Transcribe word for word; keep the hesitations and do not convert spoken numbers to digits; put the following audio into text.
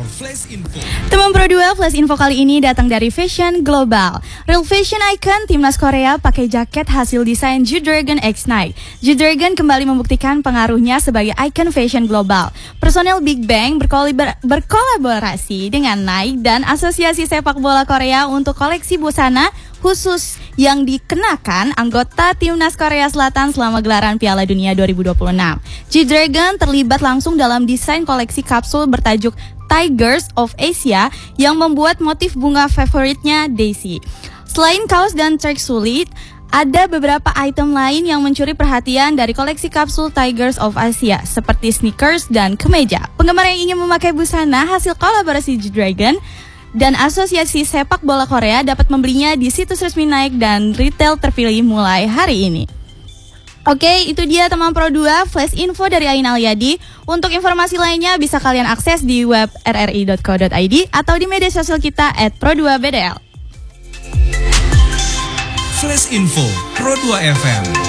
Flash Info. Teman Pro dua, Flash Info kali ini datang dari Fashion Global. Real fashion icon timnas Korea pakai jaket hasil desain G-Dragon X Nike. G-Dragon kembali membuktikan pengaruhnya sebagai icon fashion global. Personel Big Bang berkolaborasi, berkolaborasi dengan Nike dan Asosiasi Sepak Bola Korea untuk koleksi busana khusus yang dikenakan anggota timnas Korea Selatan selama gelaran Piala Dunia dua ribu dua puluh enam. G-Dragon terlibat langsung dalam desain koleksi kapsul bertajuk Tigers of Asia yang membuat motif bunga favoritnya Daisy. Selain kaos dan track sulit, ada beberapa item lain yang mencuri perhatian dari koleksi kapsul Tigers of Asia, seperti sneakers dan kemeja. Penggemar yang ingin memakai busana hasil kolaborasi G-Dragon dan Asosiasi Sepak Bola Korea dapat membelinya di situs resmi Nike dan retail terpilih mulai hari ini. Oke, itu dia teman Pro dua, Flash Info dari Ain Alyadi. Untuk informasi lainnya bisa kalian akses di web r r i dot co dot i d atau di media sosial kita at pro dua b d l. Flash Info Pro dua F M.